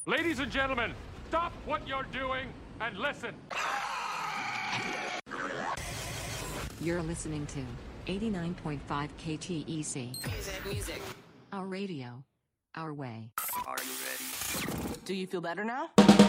Ladies and gentlemen, stop what you're doing and listen. You're listening to 89.5 KTEC. Music. Our radio. Our way. Are you ready? Do you feel better now?